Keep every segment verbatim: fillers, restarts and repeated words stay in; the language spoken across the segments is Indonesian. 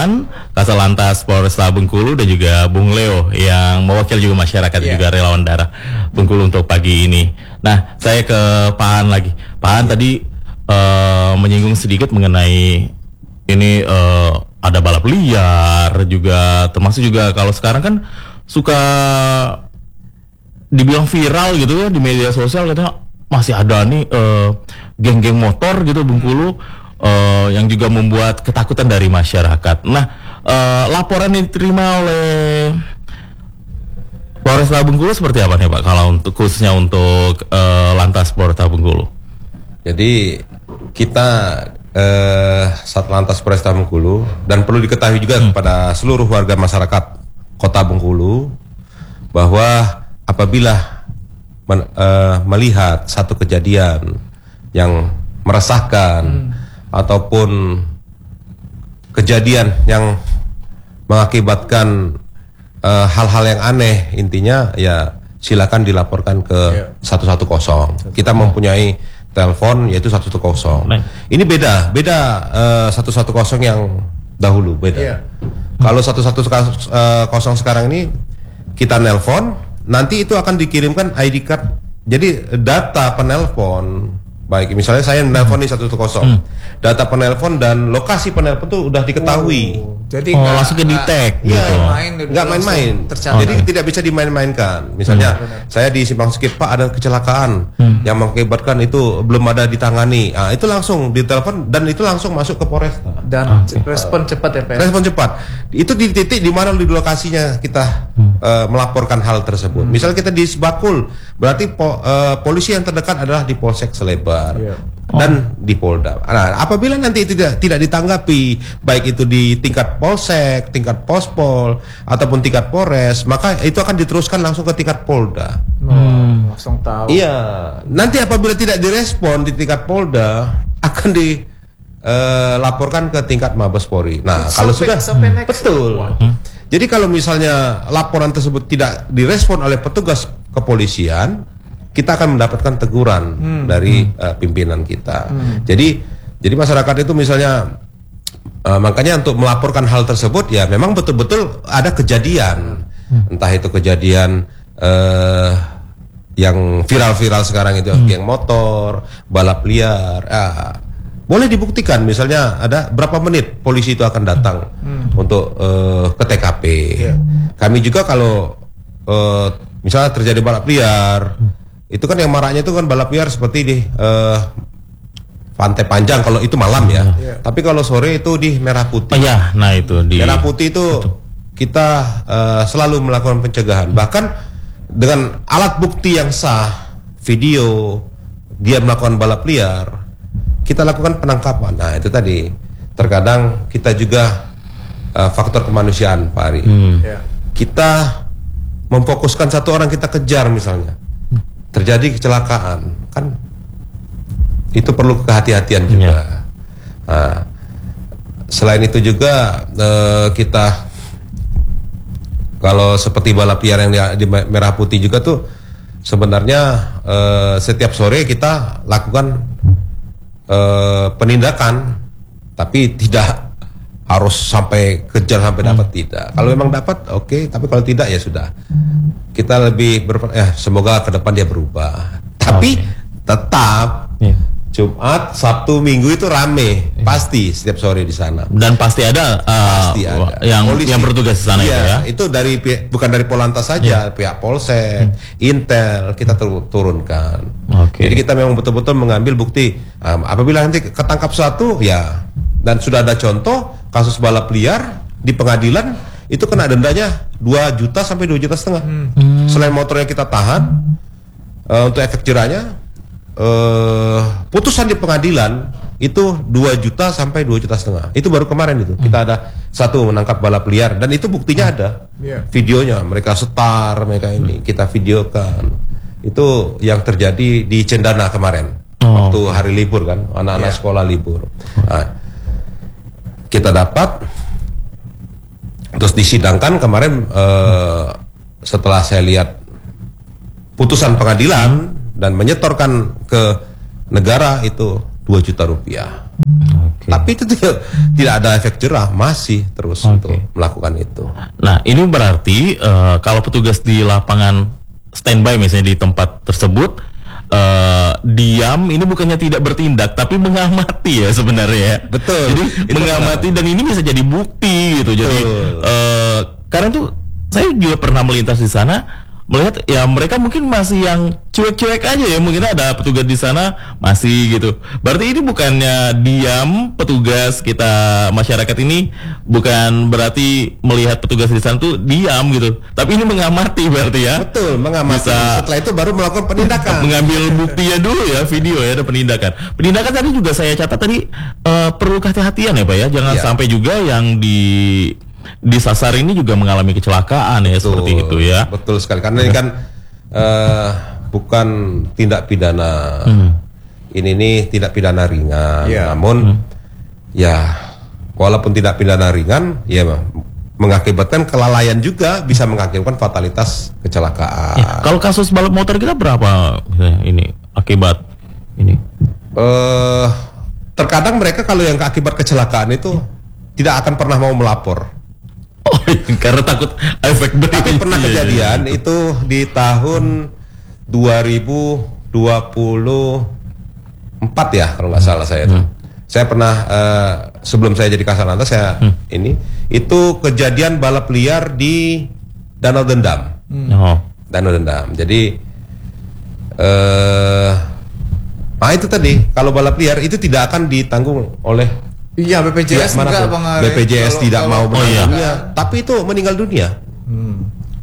Paan, Kasatlantas Polresta Bengkulu, dan juga Bung Leo yang mewakili juga masyarakat yeah. juga relawan darah Bengkulu untuk pagi ini. Nah, saya ke Paan lagi. Paan yeah. tadi uh, menyinggung sedikit mengenai ini uh, ada balap liar juga, termasuk juga kalau sekarang kan suka dibilang viral gitu ya di media sosial, katanya masih ada nih uh, geng-geng motor gitu Bengkulu. Uh, yang juga membuat ketakutan dari masyarakat. Nah, uh, laporan yang diterima oleh Polresta Bengkulu seperti apa nih Pak? Kalau untuk khususnya untuk uh, Lantas Polresta Bengkulu. Jadi kita uh, Satlantas Polresta Bengkulu, dan perlu diketahui juga hmm. kepada seluruh warga masyarakat Kota Bengkulu bahwa apabila men, uh, melihat satu kejadian yang meresahkan hmm. ataupun kejadian yang mengakibatkan uh, hal-hal yang aneh, intinya ya silakan dilaporkan ke yeah. satu satu nol. Kita mempunyai telepon yaitu satu satu nol. Nah. Ini beda, beda uh, satu satu nol yang dahulu, beda. Yeah. Kalau satu satu nol sekarang ini kita nelpon, nanti itu akan dikirimkan I D card. Jadi data penelpon, baik misalnya saya menelpon di satu satu nol, hmm. data penelpon dan lokasi penelpon itu udah diketahui. Oh, jadi oh, langsung ke detect gitu. Nggak main-main. Jadi okay. tidak bisa dimain-mainkan. Misalnya hmm. saya di Simpang Sikit, Pak, ada kecelakaan hmm. yang mengakibatkan itu belum ada ditangani. Nah, itu langsung ditelepon dan itu langsung masuk ke Polresta. Dan okay. respon cepat ya, Pak. Respon cepat. Itu di titik di mana di lokasinya kita hmm. uh, melaporkan hal tersebut. Hmm. Misalnya kita di Sebakul, berarti po, uh, polisi yang terdekat adalah di Polsek Selebar. Yeah. Dan oh. di Polda. Nah, apabila nanti itu tidak tidak ditanggapi, baik itu di tingkat Polsek, tingkat Pospol ataupun tingkat Polres, maka itu akan diteruskan langsung ke tingkat Polda. Hmm. Langsung tahu. Iya. Nanti apabila tidak direspon di tingkat Polda, akan dilaporkan uh, ke tingkat Mabes Polri. Nah, sampai, kalau sudah betul. Hmm. Jadi kalau misalnya laporan tersebut tidak direspon oleh petugas kepolisian, kita akan mendapatkan teguran hmm. dari uh, pimpinan kita. Hmm. Jadi, jadi masyarakat itu misalnya, uh, makanya untuk melaporkan hal tersebut ya memang betul-betul ada kejadian, hmm. entah itu kejadian uh, yang viral-viral sekarang itu, hmm. geng motor, balap liar, uh, boleh dibuktikan. Misalnya ada berapa menit polisi itu akan datang hmm. untuk uh, ke T K P. Yeah. Kami juga kalau uh, misalnya terjadi balap liar. Hmm. Itu kan yang maraknya itu kan balap liar seperti di uh, Pantai Panjang kalau itu malam ya. Yeah. Tapi kalau sore itu di Merah Putih. Oh ya, nah itu di Merah Putih itu betul. Kita uh, selalu melakukan pencegahan. Bahkan dengan alat bukti yang sah, video dia melakukan balap liar, kita lakukan penangkapan. Nah, itu tadi. Terkadang kita juga uh, faktor kemanusiaan, Pak Ari. Hmm. Yeah. Kita memfokuskan satu orang kita kejar misalnya. Terjadi kecelakaan, kan itu perlu kehati-hatian juga. Ya. Nah, selain itu juga eh, kita kalau seperti balap liar yang di, di Merah Putih juga tuh sebenarnya eh, setiap sore kita lakukan eh, penindakan, tapi tidak harus sampai kejar sampai dapat, hmm. tidak. Kalau memang dapat oke, okay, tapi kalau tidak ya sudah. Kita lebih ber eh semoga ke depan dia berubah. Tapi okay. tetap yeah. Jumat, Sabtu, Minggu itu rame, yeah. pasti setiap sore di sana. Dan pasti ada, uh, pasti ada. yang polisi yang bertugas di sana. Iya, itu ya. Itu dari bukan dari Polantas saja, yeah. pihak Polsek, hmm. Intel kita tur turunkan. Okay. Jadi kita memang betul-betul mengambil bukti. Um, apabila nanti ketangkap satu, ya, dan sudah ada contoh kasus balap liar di pengadilan. Itu kena dendanya dua juta sampai dua juta setengah. Hmm. Selain motornya kita tahan, uh, untuk efek jerahnya, uh, putusan di pengadilan itu dua juta sampai dua juta setengah. Itu baru kemarin itu. Hmm. Kita ada satu menangkap balap liar dan itu buktinya ada. Yeah. Videonya, mereka setar, mereka ini, kita videokan. Itu yang terjadi di Cendana kemarin. Oh. Waktu hari libur kan, anak-anak yeah. sekolah libur. Nah, kita dapat, terus disidangkan kemarin uh, setelah saya lihat putusan pengadilan dan menyetorkan ke negara itu dua juta rupiah. Okay. Tapi itu tidak, tidak ada efek jerah, masih terus okay. untuk melakukan itu. Nah, ini berarti uh, kalau petugas di lapangan standby misalnya di tempat tersebut uh, diam, ini bukannya tidak bertindak, tapi mengamati ya sebenarnya. Betul. Jadi itu mengamati benar. Dan ini bisa jadi bukti gitu. Betul. Jadi uh, karena tuh saya juga pernah melintas di sana. Melihat ya mereka mungkin masih yang cuek-cuek aja ya, mungkin ada petugas di sana masih gitu. Berarti ini bukannya diam petugas kita masyarakat ini, bukan berarti melihat petugas di sana tuh diam gitu, tapi ini mengamati berarti ya. Betul, mengamati. Bisa, setelah itu baru melakukan penindakan. Mengambil buktinya dulu ya, video ya, ada penindakan. Penindakan tadi juga saya catat tadi uh, perlu kehati-hatian ya Pak ya, jangan ya. Sampai juga yang di disasar ini juga mengalami kecelakaan ya. Betul, seperti itu ya. Betul sekali, karena ini kan uh, bukan tindak pidana hmm. ini nih tindak pidana ringan, yeah. namun hmm. ya walaupun tidak pidana ringan ya mengakibatkan kelalaian juga bisa mengakibatkan fatalitas kecelakaan. Ya, kalau kasus balap motor kita berapa ini akibat ini? Uh, terkadang mereka kalau yang akibat kecelakaan itu tidak akan pernah mau melapor. Oh, karena takut efek beri. Tapi pernah kejadian itu di tahun dua ribu dua puluh empat ya kalau nggak salah saya tuh. Hmm. Saya pernah uh, sebelum saya jadi Kasarlantas saya hmm. ini itu kejadian balap liar di Danau Dendam. Hmm. Oh. Danau Dendam. Jadi uh, nah itu tadi kalau balap liar itu tidak akan ditanggung oleh iya, B P J S ya, enggak, B P J S kalau, tidak kalau, mau menanggungnya, oh, iya. tapi itu meninggal dunia. Hmm.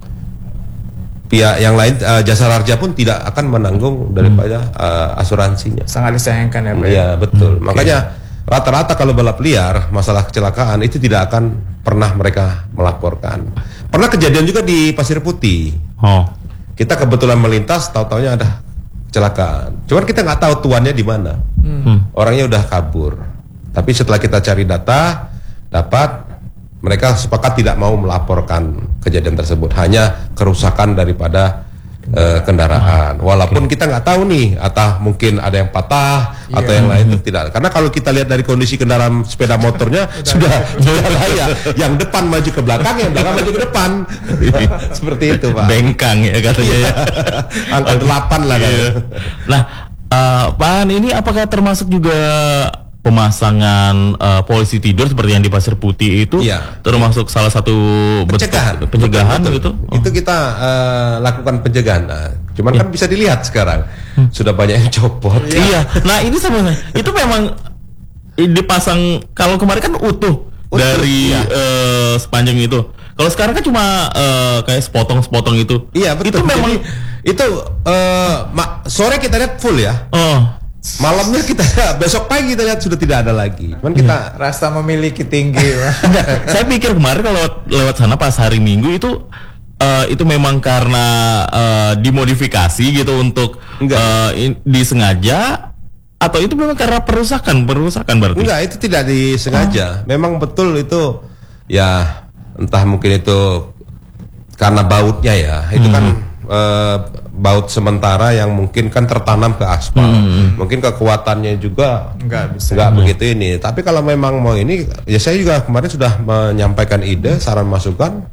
Pihak yang lain, uh, Jasa Raharja pun tidak akan menanggung daripada uh, asuransinya. Sangat disayangkan ya Pak. Iya betul. Hmm, Makanya rata-rata kalau balap liar, masalah kecelakaan itu tidak akan pernah mereka melaporkan. Pernah kejadian juga di Pasir Putih. Oh. Kita kebetulan melintas, tahu-taunya ada kecelakaan. Cuman kita nggak tahu tuannya di mana. Hmm. Orangnya udah kabur. Tapi setelah kita cari data, dapat mereka sepakat tidak mau melaporkan kejadian tersebut, hanya kerusakan daripada uh, kendaraan. Walaupun okay. kita nggak tahu nih, atau mungkin ada yang patah yeah. atau yang lain itu tidak. Karena kalau kita lihat dari kondisi kendaraan sepeda motornya sudah sudah layak. Yang depan maju ke belakang, yang belakang maju ke depan. Seperti itu Pak. Bengkang ya katanya ya. Angka delapan lah. Yeah. Nah, uh, Pak, ini apakah termasuk juga pemasangan uh, polisi tidur seperti yang di Pasir Putih itu ya. Termasuk salah satu pencegahan, bentuk, pencegahan betul, betul. gitu. Oh. Itu kita uh, lakukan pencegahan. Nah, cuman ya. Kan bisa dilihat sekarang hmm. sudah banyak yang copot. Ya. Iya. Nah ini sebenarnya itu memang dipasang kalau kemarin kan utuh, utuh dari ya. uh, sepanjang itu. Kalau sekarang kan cuma uh, kayak sepotong-sepotong itu. Iya betul. Itu memang jadi, itu uh, sore kita lihat full ya. Oh. Malamnya kita besok pagi kita lihat sudah tidak ada lagi. Cuman kita hmm. rasa memiliki tinggi. Saya pikir kemarin kalau lewat sana pas hari Minggu itu uh, itu memang karena uh, dimodifikasi gitu untuk uh, in, disengaja atau itu memang karena perusakan perusakan berarti? Enggak, itu tidak disengaja. Oh. Memang betul itu ya entah mungkin itu karena bautnya ya. Itu hmm. kan uh, baut sementara yang mungkin kan tertanam ke aspal, hmm. mungkin kekuatannya juga nggak bisa, nggak hmm. begitu ini. Tapi kalau memang mau ini, ya saya juga kemarin sudah menyampaikan ide, saran masukan,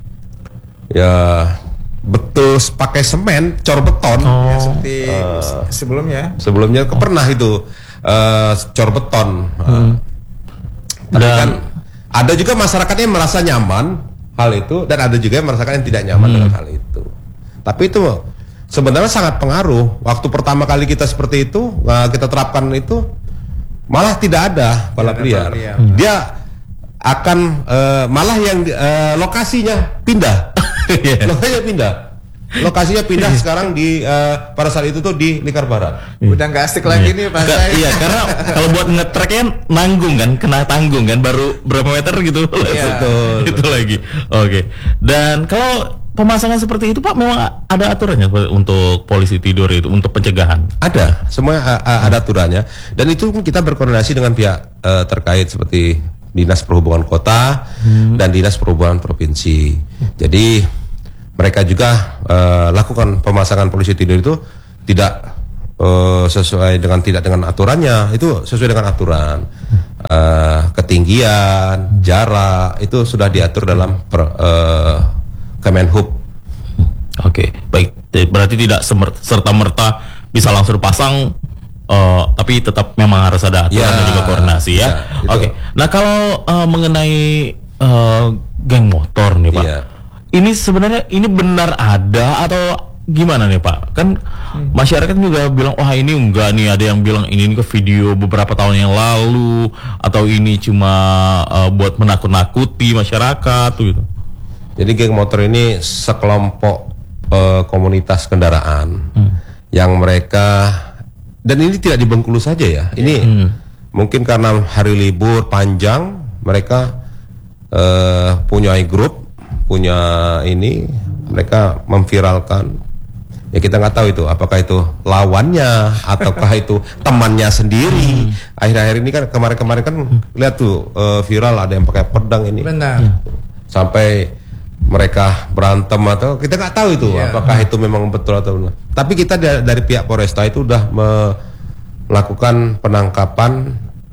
ya betul pakai semen, cor beton, oh. ya, seperti uh, sebelumnya. Sebelumnya oh. pernah itu uh, cor beton. Hmm. Uh, tapi dan kan ada juga masyarakatnya yang merasa nyaman hal itu, dan ada juga yang merasakan yang tidak nyaman hmm. dengan hal itu. Tapi itu sebenarnya sangat pengaruh. Waktu pertama kali kita seperti itu, kita terapkan itu, malah tidak ada balap liar. Hmm. Dia akan uh, malah yang uh, lokasinya pindah, lokasinya pindah, lokasinya pindah sekarang di uh, pada saat itu tuh di Lingkar Barat. Udah nggak asik lagi nih Pak. Iya, karena kalau buat nge-tracknya nanggung kan, kena tanggung kan, baru berapa meter gitu. Iya, betul. Itu lagi. Oke. Dan kalau pemasangan seperti itu Pak, memang ada aturannya untuk polisi tidur itu, untuk pencegahan? Ada, semua uh, ada aturannya. Dan itu kita berkoordinasi dengan pihak uh, terkait seperti Dinas Perhubungan Kota hmm. dan Dinas Perhubungan Provinsi. Jadi mereka juga uh, lakukan pemasangan polisi tidur itu tidak uh, sesuai dengan tidak dengan aturannya, itu sesuai dengan aturan. Uh, ketinggian, jarak itu sudah diatur dalam per, uh, Kemenhub. Oke, baik. Berarti tidak serta merta bisa langsung dipasang, uh, tapi tetap memang harus ada aturan Ya, dan juga koordinasi ya. ya, itu. Oke. Nah kalau uh, mengenai uh, geng motor nih Pak, Iya. ini sebenarnya ini benar ada atau gimana nih Pak? Kan hmm. masyarakat juga bilang wah ini enggak nih, ada yang bilang ini ke video beberapa tahun yang lalu atau ini cuma uh, buat menakut-nakuti masyarakat gitu. Jadi geng motor ini sekelompok uh, komunitas kendaraan hmm. yang mereka, dan ini tidak di Bengkulu saja ya. Ini hmm. mungkin karena hari libur panjang mereka uh, punya grup, punya ini, mereka memviralkan. Ya kita nggak tahu itu apakah itu lawannya ataukah itu temannya sendiri. Akhir-akhir ini kan kemarin-kemarin kan lihat tuh uh, viral ada yang pakai pedang ini. Benar. Sampai mereka berantem atau kita nggak tahu itu yeah. apakah itu memang betul atau benar. Tapi kita dari, dari pihak Polresta itu udah melakukan penangkapan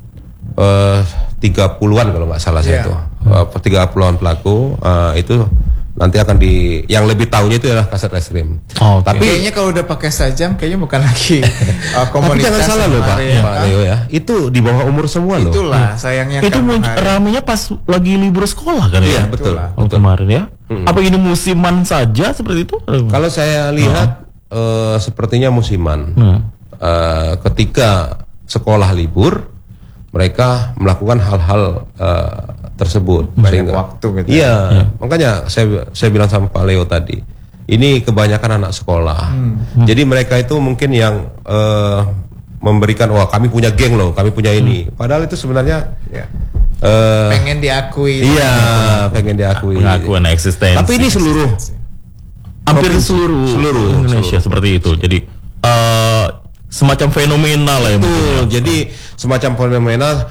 uh, tiga puluhan kalau nggak salah saya yeah. itu. Uh, tiga puluhan pelaku uh, itu nanti akan di yang lebih tahunya itu adalah Kasat Reskrim. Oh, okay. Tapi kayaknya kalau udah pakai sajam kayaknya bukan lagi uh, komunitas. Tapi jangan salah loh Pak, ya, Pak Leo ya. Itu di bawah umur semua loh. Itulah sayangnya. Itu kan, ramenya pas lagi libur sekolah kan Iya, ya? betul. Oh, kemarin ya. Hmm. Apa ini musiman saja seperti itu? Kalau saya lihat uh, sepertinya musiman. Hmm. Uh, ketika sekolah libur, mereka melakukan hal-hal uh, tersebut. Banyak Sehingga, waktu gitu. Iya, ya. Makanya saya saya bilang sama Pak Leo tadi, ini kebanyakan anak sekolah. Hmm. Jadi mereka itu mungkin yang uh, memberikan, wah kami punya geng loh, kami punya ini. Hmm. Padahal itu sebenarnya ya. uh, pengen diakui. Iya, pengen diakui. Pengakuan eksistensi. Tapi ini seluruh, hampir seluruh, seluruh Indonesia seluruh. seperti itu. Jadi uh, semacam fenomena lah ya. Betul. Jadi semacam fenomena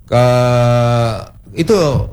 uh, itu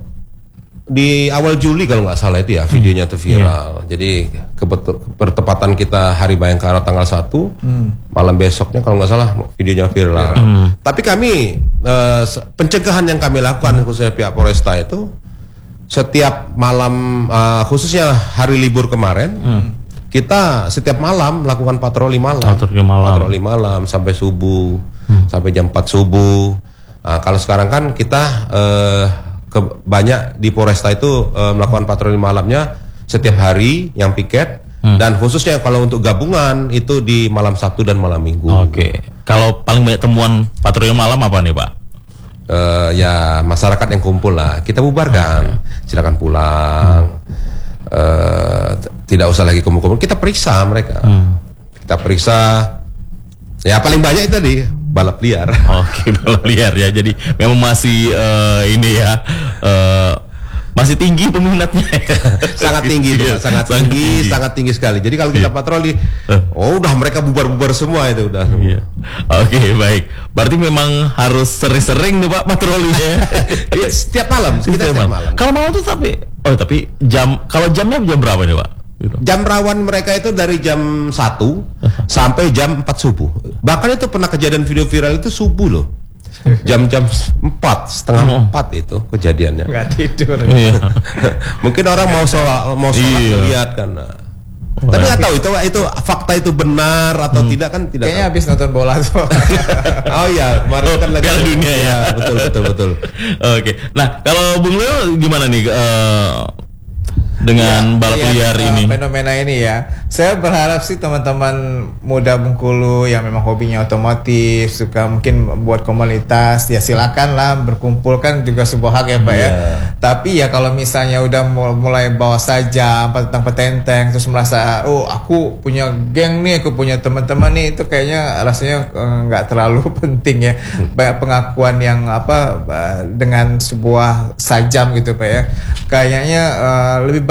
di awal Juli kalau nggak salah itu ya videonya itu viral. Hmm. Jadi bertepatan kita Hari Bayangkara tanggal satu, hmm. malam besoknya kalau nggak salah videonya viral. Hmm. Tapi kami uh, pencegahan yang kami lakukan khususnya pihak Polresta itu setiap malam uh, khususnya hari libur kemarin hmm. kita setiap malam melakukan patroli malam. Patroli malam. Patroli malam sampai subuh, hmm. sampai jam empat subuh. Nah, kalau sekarang kan kita uh, ke, banyak di Polresta itu uh, melakukan patroli malamnya setiap hari yang piket hmm. dan khususnya kalau untuk gabungan itu di malam Sabtu dan malam Minggu. Oke. Okay. Kalau paling banyak temuan patroli malam apa nih Pak? Uh, ya masyarakat yang kumpul lah kita bubarkan. Okay. Silakan pulang. Hmm. Uh, tidak usah lagi kumpul-kumpul. Kita periksa mereka. Hmm. Kita periksa. Ya paling banyak itu tadi balap liar. Oke, balap liar ya. Jadi memang masih uh, ini ya, uh, masih tinggi peminatnya. sangat tinggi, ya, sangat, sangat tinggi, tinggi, sangat tinggi sekali. Jadi kalau kita patroli, oh udah mereka bubar-bubar semua itu udah. Iya. Oke, baik. Berarti memang harus sering-sering nih Pak patrolinya. Ya, setiap malam, kita setiap malam. Kalau malam tuh tapi, oh tapi jam, kalau jamnya jam berapa nih Pak? Gitu. Jam rawan mereka itu dari jam satu sampai jam empat subuh. Bahkan itu pernah kejadian video viral itu subuh loh. Jam-jam empat, setengah empat itu kejadiannya. Nggak tidur. Iya. Mungkin orang mau sholat, mau sholat iya. lihat kan. Oh, tapi nggak tahu itu itu fakta itu benar atau hmm. tidak kan tidak. Kayaknya tahu. Habis nonton bola tuh. Oh iya, kemarin kan lagi Piala Dunia ya. Betul betul betul. Oke. Nah, kalau Bung Leo gimana nih uh, dengan ya, balap liar uh, ini? Fenomena ini ya. Saya berharap sih teman-teman muda Bengkulu yang memang hobinya otomotif, suka mungkin buat komunitas, ya silakan lah berkumpul, kan juga sebuah hak ya Pak yeah. ya. Tapi ya kalau misalnya udah mulai bawa saja tentang petenteng terus merasa oh aku punya geng nih, aku punya teman-teman nih, itu kayaknya rasanya nggak uh, terlalu penting ya. Banyak pengakuan yang apa uh, dengan sebuah sajam gitu Pak ya. Kayaknya uh, lebih baik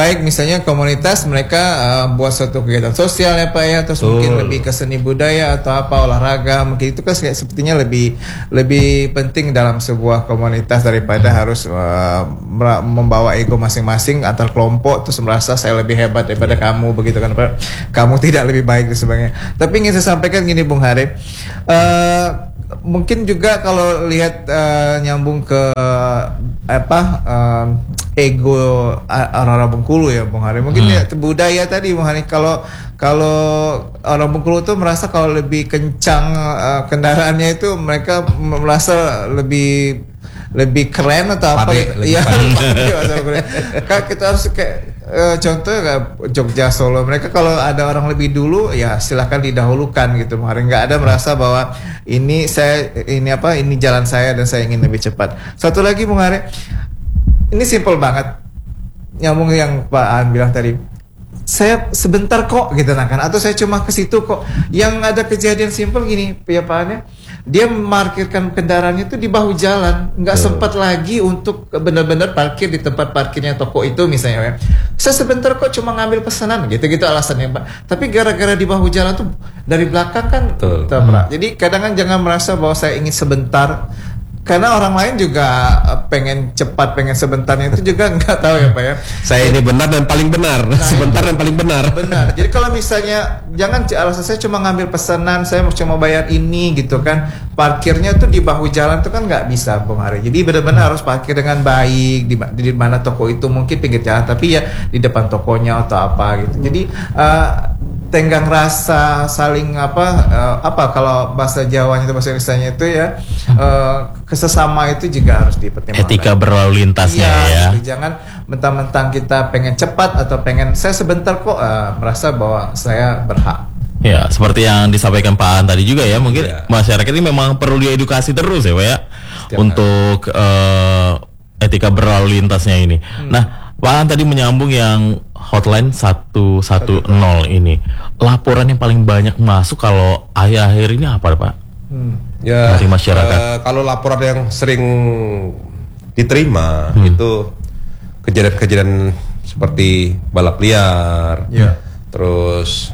baik misalnya komunitas mereka uh, buat suatu kegiatan sosial ya Pak ya, terus Betul. mungkin lebih ke seni budaya atau apa olahraga, mungkin itu kan kayak sepertinya lebih lebih penting dalam sebuah komunitas daripada harus uh, membawa ego masing-masing antar kelompok terus merasa saya lebih hebat daripada kamu begitu kan Pak, kamu tidak lebih baik dan sebagainya. Tapi ingin saya sampaikan gini Bung Hari, uh, mungkin juga kalau lihat uh, nyambung ke apa uh, ego orang-orang Bengkulu ya Bung Hari, mungkin hmm. ya budaya tadi Bung Hari, kalau kalau orang Bengkulu tuh merasa kalau lebih kencang uh, kendaraannya itu mereka merasa lebih lebih keren atau apa ya, kan kita harus kayak Uh, contoh kayak Jogja Solo, mereka kalau ada orang lebih dulu ya silahkan didahulukan gitu. Hari nggak ada merasa bahwa ini saya ini apa ini jalan saya dan saya ingin lebih cepat. Satu lagi Bung Hari, ini simple banget nyambung yang Pak An bilang tadi. Saya sebentar kok gitu nah kan, atau saya cuma ke situ kok. Yang ada kejadian simple gini ya Pak An ya. Dia memarkirkan kendaraannya itu di bahu jalan, nggak sempat lagi untuk benar-benar parkir di tempat parkirnya toko itu misalnya ya. Saya sebentar kok cuma ngambil pesanan gitu-gitu alasannya Pak. Tapi gara-gara di bahu jalan tuh dari belakang kan tabrak. Hmm. Jadi kadang-kadang jangan merasa bahwa saya ingin sebentar. Karena orang lain juga pengen cepat, pengen sebentarnya itu juga nggak tahu ya Pak ya. Saya ini benar dan paling benar, nah, sebentar dan paling benar. Benar. Jadi kalau misalnya jangan alasan saya cuma ngambil pesanan, saya cuma bayar ini gitu kan. Parkirnya tuh di bahu jalan tuh kan nggak bisa Bung Hari. Jadi benar-benar harus parkir dengan baik di, di mana toko itu mungkin pinggir jalan, tapi ya di depan tokonya atau apa gitu. Jadi uh, tenggang rasa saling apa uh, apa kalau bahasa Jawanya itu bahasa Indonesianya itu ya uh, kesesama itu juga harus dipertimbangkan. Etika berlalu lintasnya iya, ya. Gitu. Jangan mentang-mentang kita pengen cepat atau pengen saya sebentar kok uh, merasa bahwa saya berhak. Ya, seperti yang disampaikan Pak An tadi juga ya, mungkin ya. Masyarakat ini memang perlu diedukasi terus ya Pak ya. Setiap untuk uh, etika berlalu lintasnya ini. Hmm. Nah, Pak An tadi menyambung yang hotline satu satu nol ini. Laporan yang paling banyak masuk kalau akhir-akhir ini apa Pak? Hmm. Ya, dari masyarakat. Uh, kalau laporan yang sering diterima hmm. itu kejadian-kejadian seperti balap liar, yeah. terus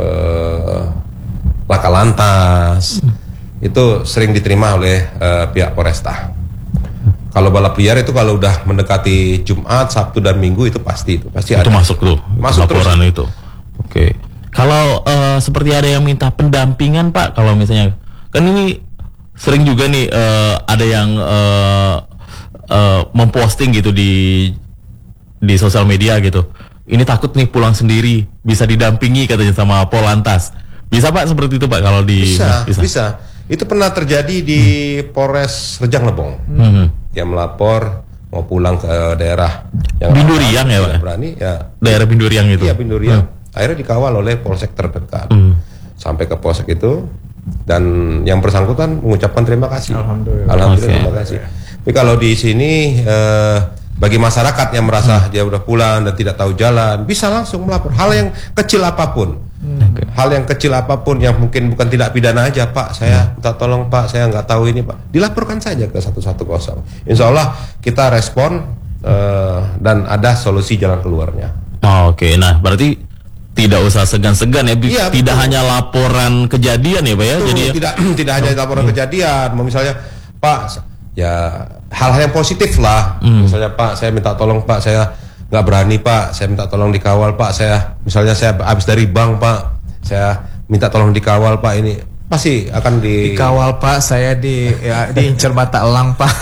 uh, laka lantas, hmm. itu sering diterima oleh uh, pihak Polresta. Kalau balap liar itu kalau udah mendekati Jumat, Sabtu dan Minggu itu pasti itu pasti itu ada. masuk tuh masuk laporan terus. Itu. Oke. Okay. Kalau uh, seperti ada yang minta pendampingan Pak, kalau misalnya kan ini sering juga nih uh, ada yang uh, uh, memposting gitu di di sosial media gitu. Ini takut nih pulang sendiri, bisa didampingi katanya sama Polantas. Bisa Pak seperti itu Pak kalau di bisa, bisa. Bisa. Itu pernah terjadi di hmm. Polres Rejang Lebong. Hmm. Yang melapor mau pulang ke daerah yang Binduriang ya Pak. Berani ya. Daerah Binduriang itu. Iya, Binduriang. Hmm. Akhirnya dikawal oleh polsek terdekat. Hmm. Sampai ke polsek itu dan yang bersangkutan mengucapkan terima kasih. Alhamdulillah. Alhamdulillah okay. Terima kasih. Tapi kalau di sini eh, bagi masyarakat yang merasa hmm. dia udah pulang dan tidak tahu jalan, bisa langsung melapor hal yang kecil apapun. Hmm. Hal yang kecil apapun yang mungkin bukan tidak pidana aja, Pak, saya minta tolong Pak, saya nggak tahu ini Pak, dilaporkan saja ke satu satu nol. Insya Allah kita respon uh, dan ada solusi jalan keluarnya. Oh, Oke, okay. Nah berarti tidak usah segan-segan ya, ya tidak betul. hanya laporan kejadian ya Pak ya, betul, jadi tidak tidak hanya laporan hmm. kejadian, misalnya Pak ya hal-hal yang positif lah, hmm. misalnya Pak saya minta tolong Pak, saya nggak berani Pak, saya minta tolong dikawal Pak, saya misalnya saya habis dari bank Pak, saya minta tolong dikawal Pak, ini pasti akan di dikawal Pak, saya di ya, diincar mata elang Pak.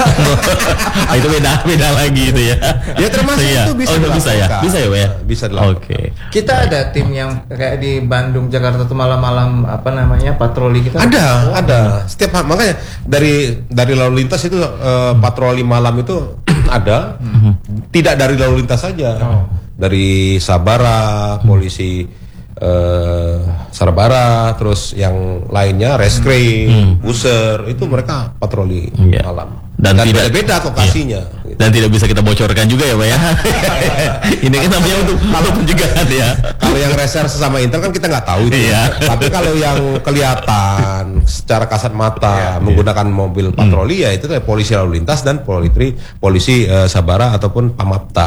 Itu beda beda lagi itu ya. Ya termasuk iya. itu bisa, oh, bisa ya, bisa ya Pak ya, bisa dilakukan. Oke. Okay. Kita ada tim yang kayak di Bandung, Jakarta tuh malam-malam apa namanya patroli kita. Ada, oh. ada. Setiap makanya dari dari lalu lintas itu uh, patroli malam itu ada. Mm-hmm. Tidak dari lalu lintas saja, oh. dari Sabara, polisi uh, Sarabara, terus yang lainnya reskrim, hmm. user, itu mereka patroli yeah. malam. Dan, dan tidak beda lokasinya. Iya. Gitu. Dan tidak bisa kita bocorkan juga ya Pak ya. Ini kan namanya untuk kalau pencegahan ya. Kalau yang reserse sama intel kan kita nggak tahu itu. Iya. Tapi kalau yang kelihatan secara kasat mata iya, menggunakan iya. mobil patroli hmm. ya itu polisi lalu lintas dan polisi polisi uh, Sabara ataupun Pamapta.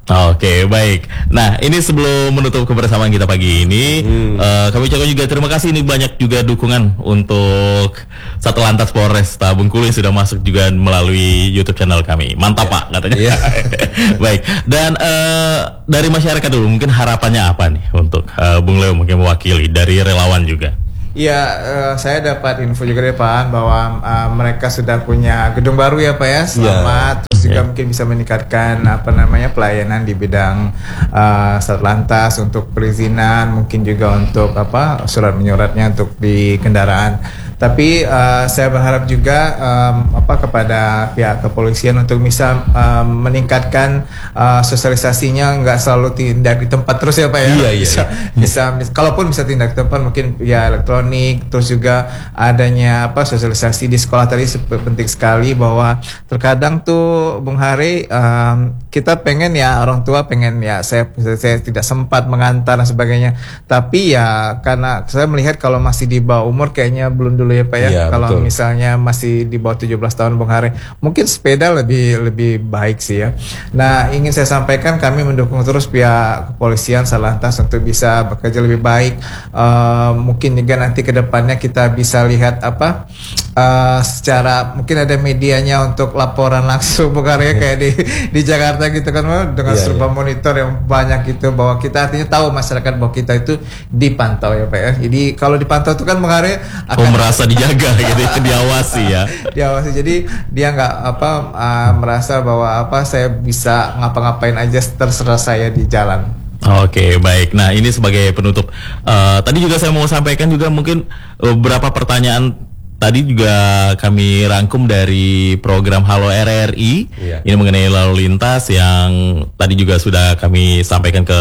Oke, baik. Nah, ini sebelum menutup kebersamaan kita pagi ini, hmm. uh, kami ucapkan juga terima kasih. Ini banyak juga dukungan untuk Satlantas Polresta Bengkulu yang sudah masuk juga melalui YouTube channel kami. Mantap, yeah. Pak, katanya. Yeah. Baik. Dan uh, dari masyarakat dulu, mungkin harapannya apa nih untuk uh, Bung Leo mungkin mewakili dari relawan juga? Ya, uh, saya dapat info juga dari Pak An bahwa uh, mereka sudah punya gedung baru ya Pak ya. Selamat. Yeah. Terus juga yeah. mungkin bisa meningkatkan apa namanya pelayanan di bidang uh, Satlantas untuk perizinan, mungkin juga untuk apa surat menyuratnya untuk di kendaraan. Tapi uh, saya berharap juga um, apa kepada pihak kepolisian untuk bisa um, meningkatkan uh, sosialisasinya, nggak selalu tindak di tempat terus ya Pak ya. Iya, iya, bisa, iya. bisa, bisa kalaupun bisa tindak di tempat mungkin ya elektronik, terus juga adanya apa sosialisasi di sekolah tadi penting sekali bahwa terkadang tuh Bung Hari um, kita pengen ya orang tua pengen ya saya saya tidak sempat mengantar dan sebagainya. Tapi ya karena saya melihat kalau masih di bawah umur kayaknya belum dulu ya Pak ya, ya kalau betul. Misalnya masih di bawah tujuh belas tahun Bung Hari, mungkin sepeda lebih lebih baik sih ya. Nah, ingin saya sampaikan kami mendukung terus pihak kepolisian Satlantas untuk bisa bekerja lebih baik. Uh, mungkin juga nanti ke depannya kita bisa lihat apa uh, secara mungkin ada medianya untuk laporan langsung Bung Hari ya, kayak di di Jakarta gitu kan dengan ya, serba ya. Monitor yang banyak gitu bahwa kita artinya tahu masyarakat bahwa kita itu dipantau ya Pak ya. Jadi kalau dipantau itu kan Bung Hari akan oh, merasa dijaga gitu, diawasi ya. Diawasi. Jadi dia nggak apa uh, merasa bahwa apa saya bisa ngapa-ngapain aja terserah saya di jalan. Oke, baik. Nah, ini sebagai penutup. Uh, tadi juga saya mau sampaikan juga mungkin beberapa pertanyaan tadi juga kami rangkum dari program Halo R R I. Iya. Ini mengenai lalu lintas yang tadi juga sudah kami sampaikan ke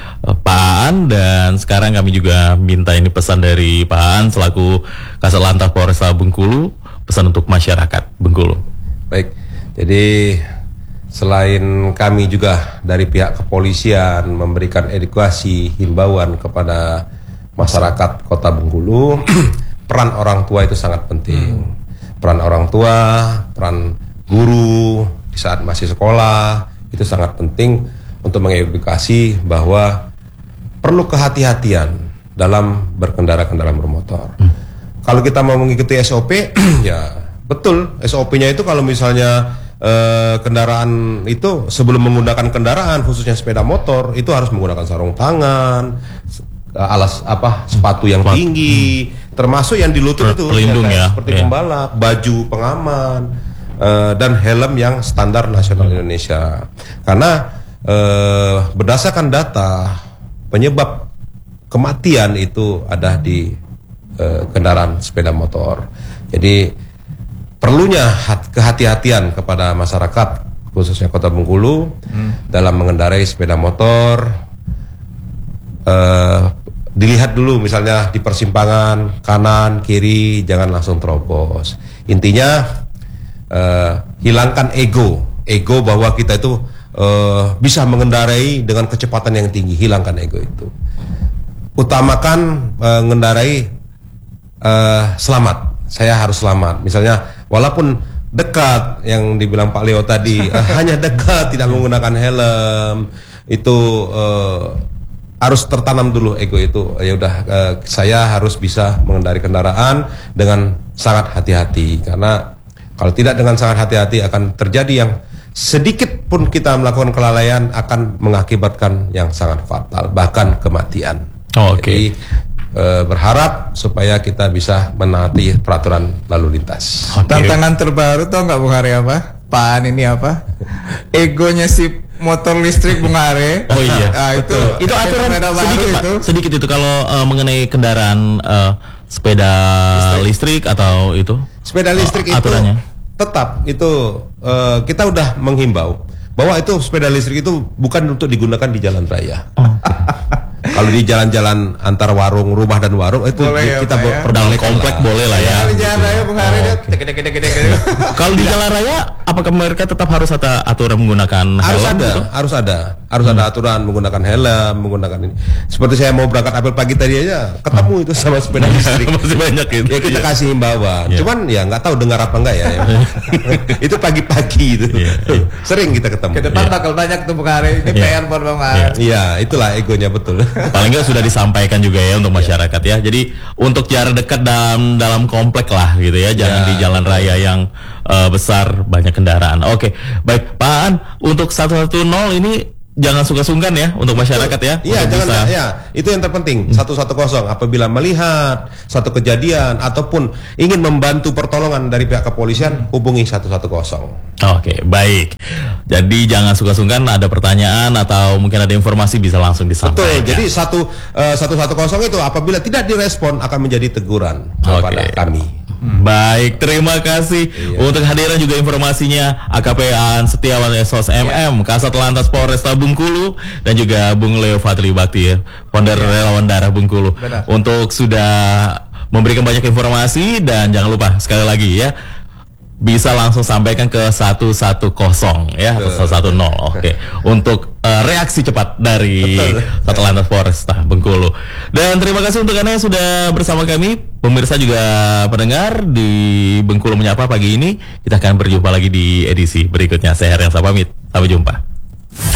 Pak Aan, dan sekarang kami juga minta ini pesan dari Pak Aan selaku Kasat Lantas Polresta Bengkulu, pesan untuk masyarakat Bengkulu. Baik, jadi selain kami juga dari pihak kepolisian memberikan edukasi himbauan kepada masyarakat Kota Bengkulu, peran orang tua itu sangat penting. Hmm. Peran orang tua, peran guru di saat masih sekolah itu sangat penting untuk mengedukasi bahwa perlu kehati-hatian dalam berkendara kendaraan bermotor. Hmm. Kalau kita mau mengikuti S O P, ya betul S O P-nya itu kalau misalnya eh, kendaraan itu sebelum menggunakan kendaraan khususnya sepeda motor itu harus menggunakan sarung tangan, alas apa sepatu yang tinggi, hmm. termasuk yang di lutut itu pelindung ya, ya. seperti ya. pembalap, baju pengaman, uh, dan helm yang standar nasional Indonesia. Karena uh, berdasarkan data penyebab kematian itu ada di uh, kendaraan sepeda motor. Jadi perlunya kehati-hatian kepada masyarakat khususnya Kota Bengkulu hmm. dalam mengendarai sepeda motor. Uh, dilihat dulu misalnya di persimpangan kanan kiri jangan langsung terobos. Intinya uh, hilangkan ego ego bahwa kita itu uh, bisa mengendarai dengan kecepatan yang tinggi. Hilangkan ego itu, utamakan uh, mengendarai uh, selamat. Saya harus selamat misalnya walaupun dekat yang dibilang Pak Leo tadi uh, hanya dekat tidak menggunakan helm itu uh, harus tertanam dulu ego itu. Ya udah, uh, saya harus bisa mengendarai kendaraan dengan sangat hati-hati, karena kalau tidak dengan sangat hati-hati akan terjadi yang sedikit pun kita melakukan kelalaian akan mengakibatkan yang sangat fatal, bahkan kematian. Oh, oke. Okay. Jadi uh, berharap supaya kita bisa menaati peraturan lalu lintas. Okay. Tantangan terbaru tau nggak Bung Hari apa? Pan ini apa? Egonya si motor listrik Bung Are. Oh iya. Nah, itu itu aturan sedikit Pak. Itu. Sedikit itu kalau uh, mengenai kendaraan uh, sepeda listrik. listrik atau itu. Sepeda listrik uh, itu aturannya. Tetap itu uh, kita udah menghimbau bahwa itu sepeda listrik itu bukan untuk digunakan di jalan raya. Oh. Kalau di jalan-jalan antar warung, rumah dan warung itu boleh kita ya, perdalam komplek lah. Boleh lah ya. Di jalan raya Bung Hari oh, okay. Kalau di jalan raya apakah mereka tetap harus ada aturan menggunakan harus helm ada, gitu? Harus ada. harus hmm. ada aturan menggunakan helm, menggunakan ini. Seperti saya mau berangkat apel pagi tadi aja, ketemu hmm. itu sama sepeda listrik. Masih banyak itu. Ya kita yeah. kasih himbauan. Yeah. Cuman ya nggak tahu dengar apa enggak ya. ya. Itu pagi-pagi itu. Yeah, yeah. Sering kita ketemu. Ke depan yeah. bakal banyak tuh hari ini yeah. P R buat Bang Maan. Iya, yeah. yeah, itulah egonya betul. Paling nggak sudah disampaikan juga ya untuk masyarakat ya. Jadi untuk jarak dekat dalam dalam komplek lah gitu ya, jangan yeah. di jalan raya yang uh, besar banyak kendaraan. Oke, baik Pak Aan, untuk satu satu nol ini jangan sungkan-sungkan ya untuk masyarakat ya. Iya, jangan bisa. Ya. Itu yang terpenting. satu satu nol apabila melihat satu kejadian ataupun ingin membantu pertolongan dari pihak kepolisian, hubungi satu satu nol. Oke, baik. Jadi jangan sungkan-sungkan, ada pertanyaan atau mungkin ada informasi bisa langsung disampaikan. Betul. Jadi satu satu satu nol itu apabila tidak direspon akan menjadi teguran kepada okay. kami. Hmm. Baik, terima kasih iya. untuk hadiran juga informasinya A K P Aan Setiawan S O S M M, iya. Kasat Lantas Polresta Bengkulu, dan juga Bung Leo Fadli Bakti ya, founder iya. Relawan Darah Bengkulu. Benar. Untuk sudah memberikan banyak informasi, dan jangan lupa sekali lagi ya, bisa langsung sampaikan ke satu satu nol ya, atau satu satu nol. Oke. Untuk uh, reaksi cepat dari Satlantas Polresta Bengkulu. Dan terima kasih untuk Anda yang sudah bersama kami, pemirsa juga pendengar di Bengkulu Menyapa pagi ini. Kita akan berjumpa lagi di edisi berikutnya. Saya Heriansa pamit. Sampai jumpa.